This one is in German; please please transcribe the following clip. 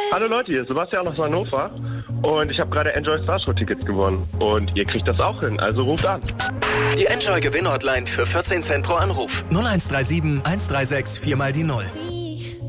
Hallo Leute, hier ist Sebastian aus Hannover und ich habe gerade Enjoy Star Show Tickets gewonnen und ihr kriegt das auch hin, also ruft an. Die Enjoy Gewinn-Hotline für 14 Cent pro Anruf. 0137 136 4 mal die 0.